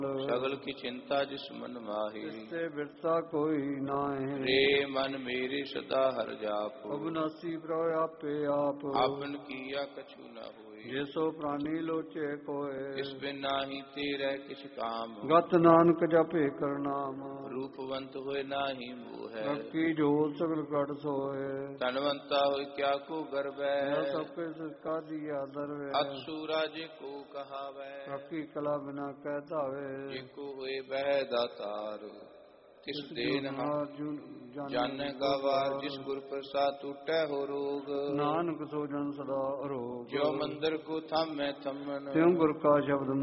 ਸਗਲ ਕੀ ਚਿੰਤਾ ਜਿਸ ਮਨ ਮਾਹੀ। ਇਸੇ ਬਿਰਸਾ ਕੋਈ ਨਾਹੀ। ਰੇ ਮਨ ਮੇਰੇ ਸਦਾ ਹਰ ਜਾਪ। ਅਬਨਾਸੀ ਪ੍ਰਭ ਆਪੇ ਆਪ। ਆਪਨ ਕੀਆ ਕਛੂ ਨ ਹੋਏ। ਜੇ ਸੋ ਪ੍ਰਾਨੀ ਲੋਚੇ ਕੋਏ। ਇਸ ਬਿਨ ਨਾਹੀ ਤੇਰੇ ਕਿਛ ਕਾਮ। ਗਤ ਨਾਨਕ ਜਪੇ ਕਰਨਾਮ। ਰੂਪਵੰਤ ਹੋਏ ਨਾਹੀ ਮੋਹੈ। ਰੱਖੀ ਜੋਤ ਸਗਲ ਕਟ ਸੋਏ। ਧਨਵੰਤਾ ਹੋਇ ਕਿਆ ਕੋ ਗਰਬੈ। ਸਭ ਕੇ ਸਿਕਾ ਦੀਆ ਦਰਵੇ। ਅਤਸੂਰਾ ਜੇ ਕੋ ਕਹਾਵੈ। ਰੱਖੀ ਕਲਾ ਬਿਨਾ ਕਹਿ ਧਾਵੇ। ਜੇ ਕੋ ਹੋਏ ਬਹਿ ਦਾਤਾਰ। ਤਿਸ ਦੇਨ ਜਾਣੈ ਗਾਵਾਰ। ਜਿਸ ਗੁਰ ਪ੍ਰਸਾਦ ਟੂਟੈ ਹੋ ਰੋਗ। ਨਾਨਕ ਸੋ ਜਨ ਸਦਾ ਅਰੋਗ। ਜੋ ਮੰਦਰ ਕੋ ਥਾਮੈ ਥੰਮਨ। ਤਿਉ ਗੁਰ ਕਾ ਸ਼ਬਦ